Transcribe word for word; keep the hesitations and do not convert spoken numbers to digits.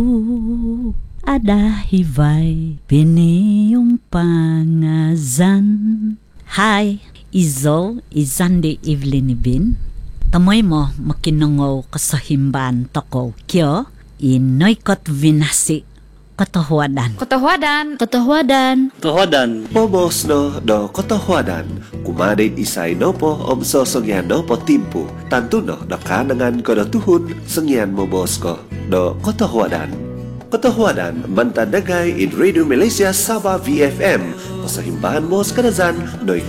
Ada hibay piniyong pangazan. Hi, Izo, Izande Evelyn Ibin. Tamoy mo makinangaw kasahimban toko kyo inoykot vinasi katohwadan. Katohwadan. Katohwadan. Katohwadan. Momos no do katohwadan. Kumadin isay no po om sosogyan no po timpu. Tanto no do kanangan ko do tuhun sengyan momos ko do katohwadan. Katohwadan bantadagay in Radio Malaysia Sabah V F M. Pasahimbahan mo sa kanazan no'y